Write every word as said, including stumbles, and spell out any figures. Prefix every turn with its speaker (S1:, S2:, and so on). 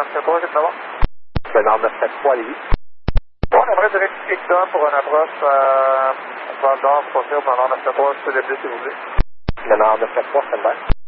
S1: sept trois, c'est bon.
S2: Le Nord neuf sept trois, Lévis.
S1: Bon, on aimerait directement Victor pour une approche euh, Val d'Or, pour faire dans le Nord neuf sept trois, je peux l'appeler s'il vous plaît.
S2: Le Nord neuf sept trois, c'est le